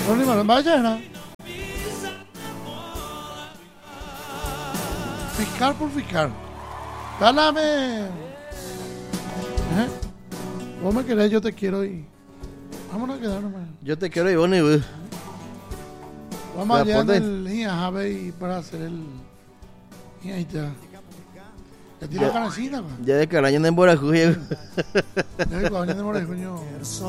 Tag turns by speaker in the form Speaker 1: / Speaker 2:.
Speaker 1: Vaya, fiscal por fiscal. Dálame. Vos me querés, yo te quiero y vámonos a quedarnos.
Speaker 2: Yo te quiero y vos ni vos.
Speaker 1: Vamos allá en el Jabe y para hacer el. Y ahí está. Ya tiene canecita,
Speaker 2: ya de que el año de Morajuyo.
Speaker 1: Ya de que el año de Morajuyo.